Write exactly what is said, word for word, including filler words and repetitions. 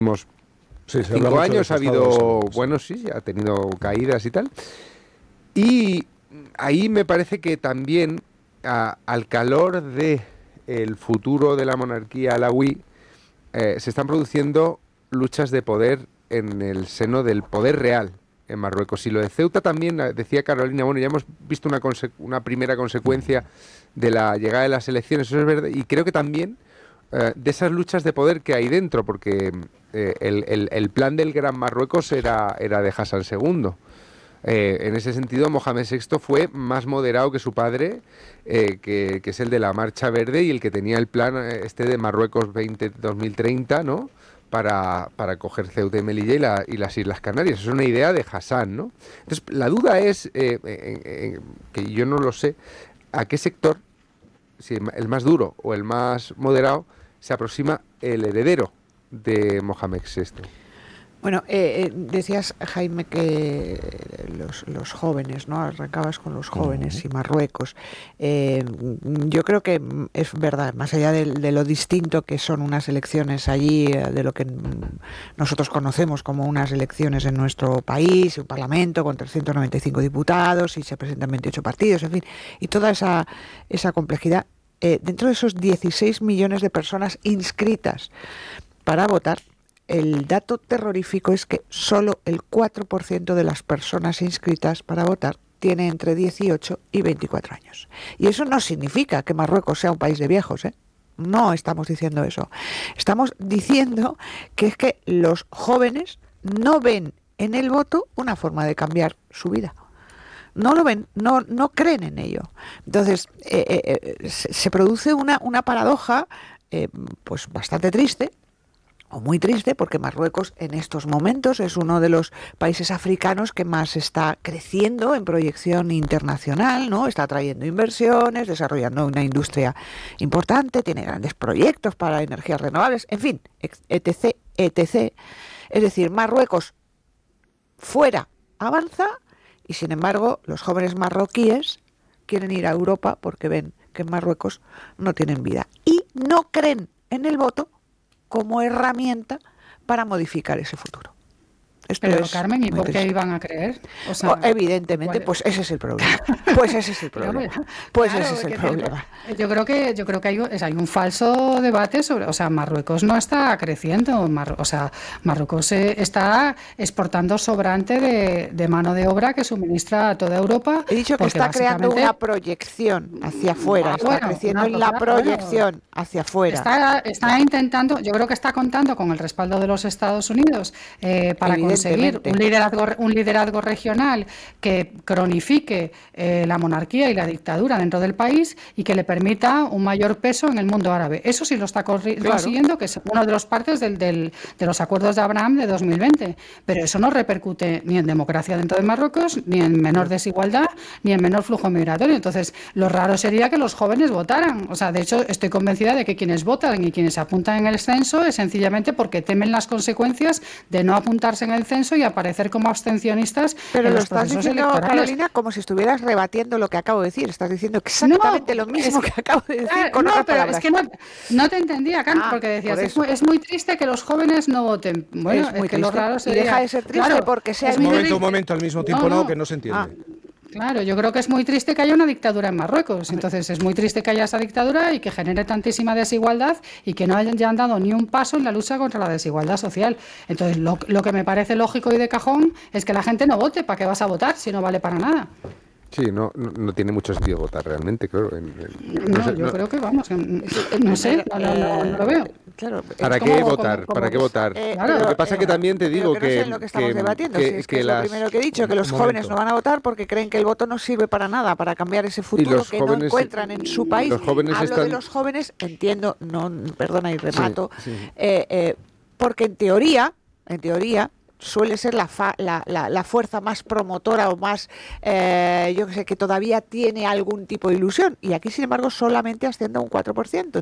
últimos Sí, se habla cinco mucho de años ese ha estado de habido, salud, sí. bueno, sí, ha tenido caídas y tal. Y ahí me parece que también a- al calor de el futuro de la monarquía alawí eh, se están produciendo luchas de poder en el seno del poder real en Marruecos. Y lo de Ceuta también, eh, decía Carolina, bueno, ya hemos visto una, conse- una primera consecuencia de la llegada de las elecciones, eso es verdad, y creo que también eh, de esas luchas de poder que hay dentro, porque eh, el, el- el plan del Gran Marruecos era, era de Hassan segundo. Eh, en ese sentido, Mohamed sexto fue más moderado que su padre, eh, que, que es el de la Marcha Verde y el que tenía el plan eh, este de Marruecos veinte, dos mil treinta, ¿no? Para, para coger Ceuta y Melilla y, la- y las Islas Canarias. Es una idea de Hassan, ¿no? Entonces, la duda es, eh, eh, eh, que yo no lo sé, a qué sector, si el ma- el más duro o el más moderado, se aproxima el heredero de Mohamed sexto. Bueno, eh, eh, decías, Jaime, que los, los jóvenes, ¿no? Arrancabas con los jóvenes y Marruecos. Eh, yo creo que es verdad, más allá de, de lo distinto que son unas elecciones allí, eh, de lo que nosotros conocemos como unas elecciones en nuestro país, un parlamento con trescientos noventa y cinco diputados y se presentan veintiocho partidos, en fin, y toda esa, esa complejidad. Eh, dentro de esos dieciséis millones de personas inscritas para votar, el dato terrorífico es que solo el cuatro por ciento de las personas inscritas para votar tiene entre dieciocho y veinticuatro años. Y eso no significa que Marruecos sea un país de viejos, ¿eh? No estamos diciendo eso. Estamos diciendo que es que los jóvenes no ven en el voto una forma de cambiar su vida. No lo ven, no, no creen en ello. Entonces, eh, eh, se, se produce una, una paradoja eh, pues bastante triste, o muy triste, porque Marruecos en estos momentos es uno de los países africanos que más está creciendo en proyección internacional, ¿no? Está trayendo inversiones, desarrollando una industria importante, tiene grandes proyectos para energías renovables, en fin, etc, etcétera. Es decir, Marruecos fuera avanza y sin embargo los jóvenes marroquíes quieren ir a Europa porque ven que en Marruecos no tienen vida y no creen en el voto como herramienta para modificar ese futuro. Esto Pero, es Carmen, ¿y por qué triste. iban a creer? O O, sea, evidentemente, ¿cuál? pues ese es el problema. Pues ese es el Claro, problema. Pues claro, ese es el que te- problema. yo creo que yo creo que hay, un- es- hay un falso debate sobre, o sea, Marruecos no está creciendo, Mar- o sea, Marruecos eh, está exportando sobrante de, de mano de obra que suministra a toda Europa, He dicho que porque está creando básicamente, una proyección hacia afuera, ah, está bueno, creciendo una, en la claro, bueno, proyección hacia afuera. Está, está intentando, yo creo que está contando con el respaldo de los Estados Unidos eh, para conseguir Evidentemente. un liderazgo, un liderazgo regional que cronifique eh, la monarquía y la dictadura dentro del país y que le permita un mayor peso en el mundo árabe. Eso sí lo está corri- Claro. consiguiendo, que es una de las partes del, del, de los acuerdos de Abraham de dos mil veinte. Pero eso no repercute ni en democracia dentro de Marruecos, ni en menor desigualdad, ni en menor flujo migratorio. Entonces, lo raro sería que los jóvenes votaran. O sea, de hecho, estoy convencida de que quienes votan y quienes se apuntan en el censo es sencillamente porque temen las consecuencias de no apuntarse en el censo y aparecer como abstencionistas Pero en lo los estás procesos diciendo, electorales. Carolina, como si estuvieras rebatiendo lo que acabo de decir. Estás diciendo No, exactamente lo mismo es que, que, acabo de decir claro, con no, otras pero palabras. es que no, no te entendía, Carmen, Ah, porque decías, por es eso. muy, es muy triste que los jóvenes no voten. Bueno, Es muy es que lo triste. raro Y sería... deja de ser triste Claro, porque sea es Un muy momento, un triste. momento, al mismo No, tiempo no, no. que no se entiende. Ah, Claro, yo creo que es muy triste que haya una dictadura en Marruecos. Entonces es muy triste que haya esa dictadura y que genere tantísima desigualdad y que no hayan ya dado ni un paso en la lucha contra la desigualdad social. Entonces lo, lo que me parece lógico y de cajón es que la gente no vote. ¿Para qué vas a votar si no vale para nada? Sí, no, no, no tiene mucho sentido votar realmente, claro. En- en- no No, sé, yo no- creo que vamos, que, no sé, no, no, no, no lo veo. Claro, ¿Para es qué como- votar? como- ¿Para qué como- votar? eh, Claro. Lo pero, que pasa eh, que también te pero digo que no que, sé en lo que estamos que- debatiendo, que- si es que, que es las- lo primero que he dicho, que los Un jóvenes momento. no van a votar porque creen que el voto no sirve para nada, para cambiar ese y futuro los que no jóvenes encuentran en su país. los jóvenes Hablo están de los jóvenes, entiendo, no, perdona y remato, sí. eh, eh, porque en teoría, en teoría, suele ser la, fa, la, la, la fuerza más promotora o más, eh, yo que sé, que todavía tiene algún tipo de ilusión. Y aquí, sin embargo, solamente asciende a un cuatro por ciento.